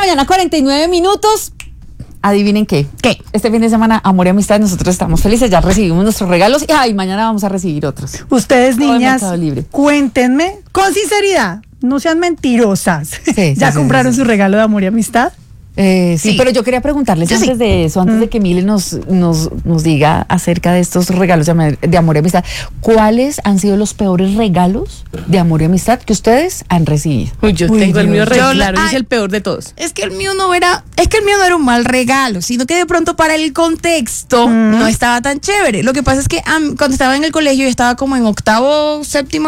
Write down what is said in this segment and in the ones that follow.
mañana, 49 minutos. Adivinen qué. ¿Qué? Este fin de semana, amor y amistad, nosotros estamos felices, ya recibimos nuestros regalos y mañana vamos a recibir otros. Ustedes, Todo el niñas, Mercado Libre. cuéntenme con sinceridad, no sean mentirosas. Sí, ¿Ya sí, compraron sí. su regalo de amor y amistad? Sí, pero yo quería preguntarles Yo sí. antes de eso, antes de que Mile nos diga acerca de estos regalos de amor y amistad, ¿cuáles han sido los peores regalos de amor y amistad que ustedes han recibido? Uy, yo tengo el mío re Dios. claro, Ay. es el peor de todos. Es que el mío no era un mal regalo, sino que de pronto para el contexto no estaba tan chévere. Lo que pasa es que cuando estaba en el colegio, yo estaba como en octavo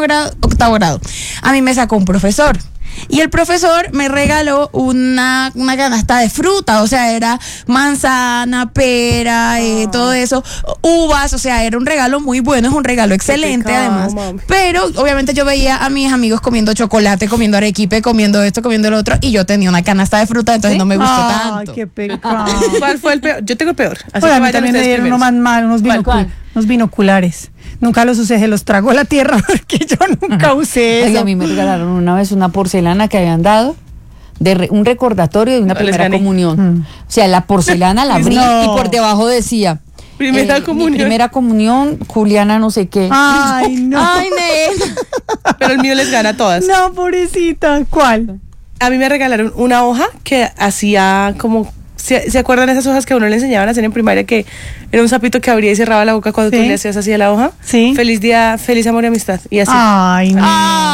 grado. A mí me sacó un profesor. Y el profesor me regaló una canasta de fruta, o sea, era manzana, pera, todo eso, uvas, o sea, era un regalo muy bueno, es un regalo excelente pecado, además. mami. Pero obviamente yo veía a mis amigos comiendo chocolate, comiendo arequipe, comiendo esto, comiendo lo otro, y yo tenía una canasta de fruta, entonces no me gustó tanto. Qué pecado. ¿Cuál fue el peor? Yo tengo el peor. Así Oye, que a mí vayan también me ustedes dieron uno primeros. más mal, unos binoculares. Nunca los usé, se los tragó la tierra porque yo nunca usé Ay, eso. a mí me regalaron una vez una porcelana que habían dado un recordatorio de una No, les primera gané. comunión. O sea, la porcelana la abrí No. y por debajo decía Primera mi comunión. primera comunión, Juliana no sé qué. Ay, no. Ay, nena. Pero el mío les gana a todas. No, pobrecita. ¿Cuál? A mí me regalaron una hoja que hacía como... ¿Se acuerdan esas hojas que a uno le enseñaban a hacer en primaria? Que era un sapito que abría y cerraba la boca cuando Sí. tú le hacías así a la hoja. Sí. Feliz día, feliz amor y amistad. Y así. Ay, no.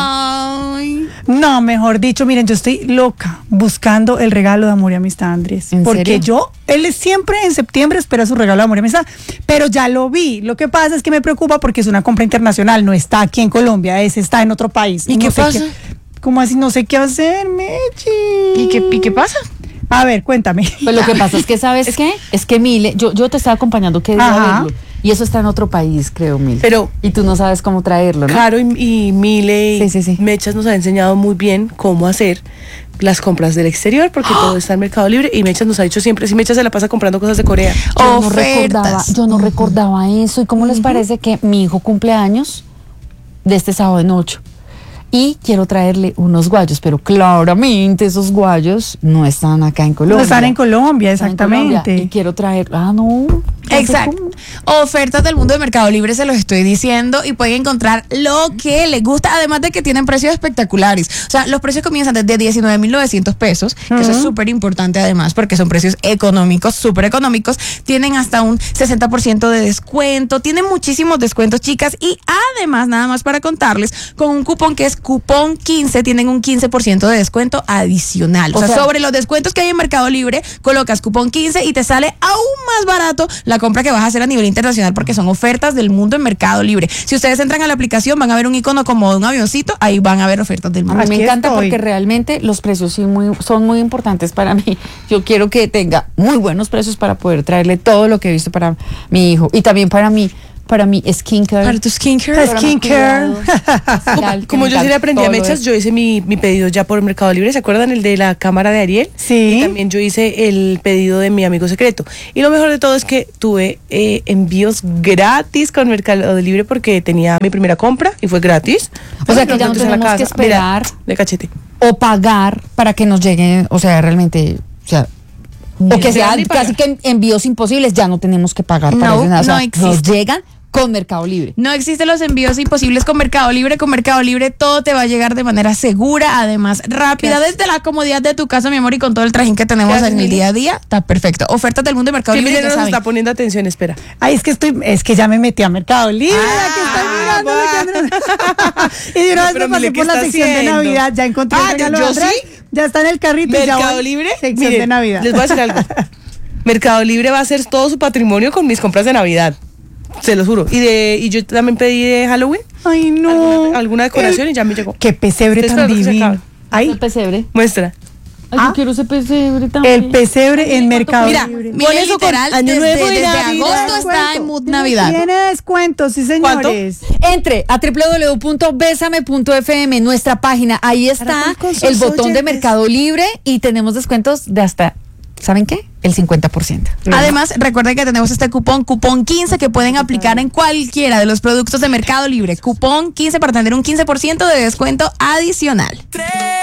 Ay. No, mejor dicho, miren, yo estoy loca buscando el regalo de amor y amistad, Andrés. ¿En Porque serio? él siempre en septiembre espera su regalo de amor y amistad, pero ya lo vi. Lo que pasa es que me preocupa porque es una compra internacional, no está aquí en Colombia, está en otro país. ¿Y No qué sé pasa? ¿Cómo así? No sé qué hacer, Mechi. ¿Y qué pasa? A ver, cuéntame. Pues lo que pasa es que, ¿sabes qué? Es que Mile, yo te estaba acompañando que día a Ajá. verlo. Y eso está en otro país, creo, Mile. Pero- y tú no sabes cómo traerlo, ¿no? Caro y Mile y Sí. Mechas nos ha enseñado muy bien cómo hacer las compras del exterior, porque todo está en Mercado Libre, y Mechas nos ha dicho siempre, si Mechas se la pasa comprando cosas de Corea. Yo no recordaba eso. ¿Y cómo les parece que mi hijo cumple años de este sábado en 8? Y quiero traerle unos guayos, pero claramente esos guayos no están acá en Colombia. No están en Colombia, Están en Colombia, exactamente. y quiero traer, no. Exacto. Ofertas del mundo de Mercado Libre, se los estoy diciendo, y pueden encontrar lo que les gusta, además de que tienen precios espectaculares. O sea, los precios comienzan desde 19,900 pesos, que eso es súper importante además, porque son precios económicos, súper económicos. Tienen hasta un 60% de descuento, tienen muchísimos descuentos, chicas, y además, nada más para contarles, con un cupón que es cupón 15, tienen un 15% de descuento adicional. O sea, sobre los descuentos que hay en Mercado Libre, colocas cupón 15 y te sale aún más barato la compra que vas a hacer a nivel internacional, porque son ofertas del mundo en Mercado Libre. Si ustedes entran a la aplicación, van a ver un icono como de un avioncito, ahí van a ver ofertas del mundo. A mí me Aquí encanta estoy. porque realmente los precios son muy importantes para mí. Yo quiero que tenga muy buenos precios para poder traerle todo lo que he visto para mi hijo y también para mí skincare. Para tu skincare. Para mi Skincare. cuidado facial, que Como me yo sí le encanta aprendí a todo Mechas, eso. yo hice mi pedido ya por Mercado Libre. ¿Se acuerdan el de la cámara de Ariel? Sí. Y también yo hice el pedido de mi amigo secreto. Y lo mejor de todo es que tuve envíos gratis con Mercado Libre porque tenía mi primera compra y fue gratis. O sea que Los ya no productos en la tenemos que casa. Mira, esperar. de cachete. O pagar para que nos lleguen, o sea, realmente, o sea, o que sea Ni pagar. casi que envíos imposibles, ya no tenemos que pagar para No, eso, nada. O sea, no existe. nos llegan con Mercado Libre. No existen los envíos imposibles con Mercado Libre. Con Mercado Libre todo te va a llegar de manera segura, además rápida, desde la comodidad de tu casa, mi amor, y con todo el trajín que tenemos ¿Qué haces, en el Mili? día a día. Está perfecto. Ofertas del mundo de Mercado Sí, Libre, Mile ya no nos saben. está poniendo atención, espera. Ay, es que ya me metí a Mercado Libre, ya que estoy mirando lo que Andrés. Y de una vez Pero me pasé Mile, ¿qué por la está sección de haciendo? Navidad, ya encontré el regalo de yo Andrés, sí. ya está en el carrito y ya Mercado voy. Libre, Sección miren, de Navidad. les voy a decir algo. Mercado Libre va a hacer todo su patrimonio con mis compras de Navidad. Se los juro. Y yo también pedí de Halloween Ay, no. alguna decoración y ya me llegó. Qué pesebre Estoy tan esperando que se divino. acabe. Ay, El pesebre. Muestra. Ay, Ah. yo quiero ese pesebre también. el pesebre en Mercado Mira, Libre. mira, Con eso, con literal, Año Nuevo y desde Navidad. agosto está en mood Navidad. Tiene descuentos, sí, ¿Cuánto? señores. Entre a www.besame.fm, nuestra página. Ahí está Para con sus el botón de oyentes. Mercado Libre y tenemos descuentos de hasta, ¿saben qué? El 50%. Además, recuerden que tenemos este cupón 15, que pueden aplicar en cualquiera de los productos de Mercado Libre. Cupón 15 para tener un 15% de descuento adicional.